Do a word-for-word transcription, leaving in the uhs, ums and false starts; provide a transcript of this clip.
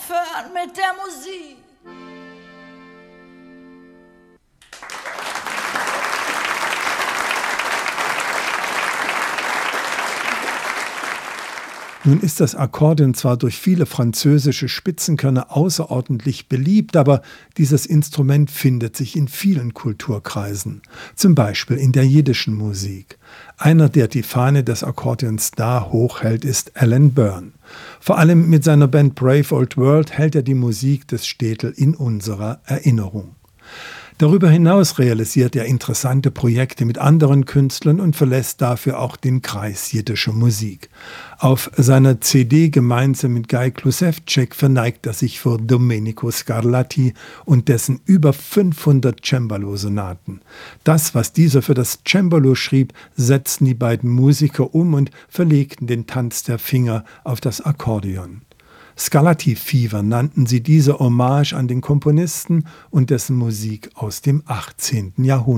aufhören mit der Musik. Nun ist das Akkordeon zwar durch viele französische Spitzenkörner außerordentlich beliebt, aber dieses Instrument findet sich in vielen Kulturkreisen, zum Beispiel in der jiddischen Musik. Einer, der die Fahne des Akkordeons da hochhält, ist Alan Byrne. Vor allem mit seiner Band Brave Old World hält er die Musik des Städtel in unserer Erinnerung. Darüber hinaus realisiert er interessante Projekte mit anderen Künstlern und verlässt dafür auch den Kreis jiddischer Musik. Auf seiner C D gemeinsam mit Guy Klusewczyk verneigt er sich vor Domenico Scarlatti und dessen über fünfhundert Cembalo-Sonaten. Das, was dieser für das Cembalo schrieb, setzten die beiden Musiker um und verlegten den Tanz der Finger auf das Akkordeon. Scarlatti-Fever nannten sie diese Hommage an den Komponisten und dessen Musik aus dem achtzehnten Jahrhundert.